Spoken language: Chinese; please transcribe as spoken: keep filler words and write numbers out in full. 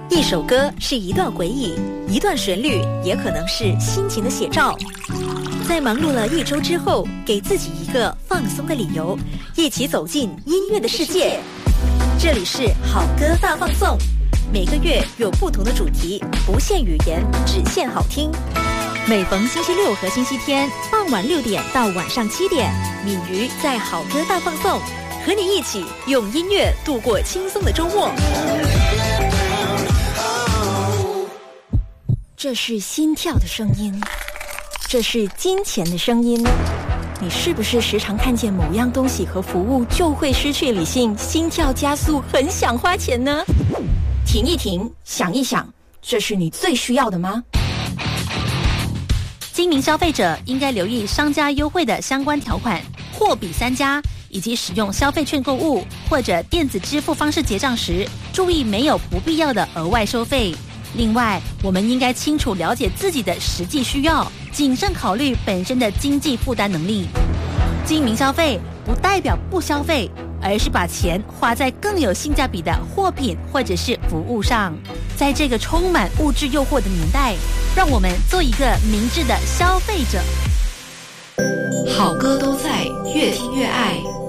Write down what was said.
一首歌是一段回忆，一段旋律也可能是心情的写照。在忙碌了一周之后，给自己一个放松的理由，一起走进音乐的世界。这里是好歌大放送，每个月有不同的主题，不限语言，只限好听。每逢星期六和星期天傍晚六点到晚上七点，敏瑜在好歌大放送，和你一起用音乐度过轻松的周末。 这是心跳的声音，这是金钱的声音。你是不是时常看见某样东西和服务就会失去理性，心跳加速，很想花钱呢？停一停，想一想，这是你最需要的吗？ 精明消费者应该留意商家优惠的相关条款，货比三家，以及使用消费券购物或者电子支付方式结账时，注意没有不必要的额外收费。另外，我们应该清楚了解自己的实际需要，谨慎考虑本身的经济负担能力。精明消费不代表不消费，而是把钱花在更有性价比的货品或者是服务上。在这个充满物质诱惑的年代，让我们做一个明智的消费者。 好歌都在，越听越爱。